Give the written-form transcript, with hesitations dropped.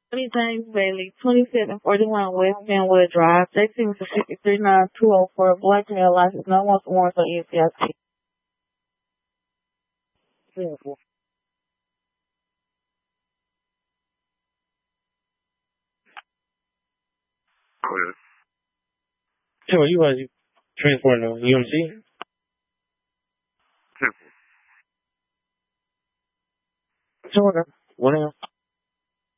James Bailey, 2741 West Benwood Drive, JC 539-204, black male license, no one's warrants on ECIC. So you was transporting a UMC? So what now?